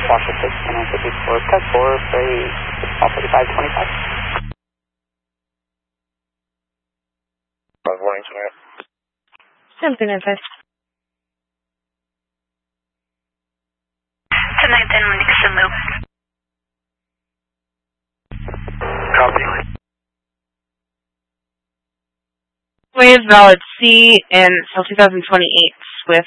Washer 6, and I 54, cut 4, ferry 3525. Warning, Samir. Something in first. Tonight then, Nixon Loop. Copy. Wave valid C until 2028 with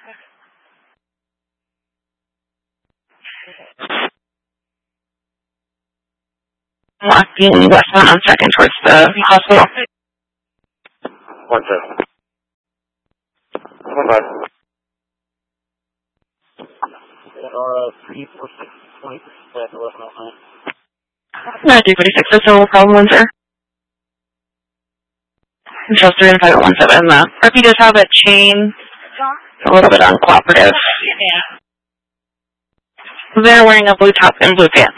walking westbound on 2nd towards the hospital. 1-7. 1-5. 346, 346, that's no problem, sir. Control 3 and 517. The RP does have a chain, a little bit uncooperative. Yeah. They're wearing a blue top and blue pants.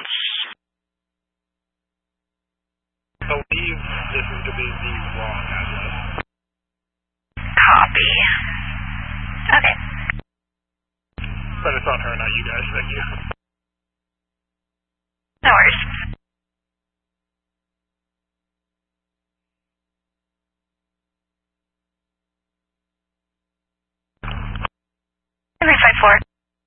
I believe this is to be the wrong address. Copy. Okay. But it's on her, not you guys. Thank you. No worries. Henry 54.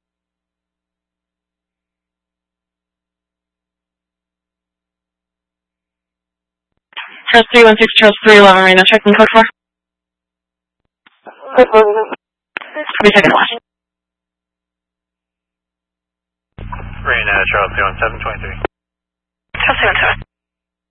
Charles 316, Charles 311, Marina, checking code 4. 32nd watch. Marina, Charles 317, 23. Charles 317.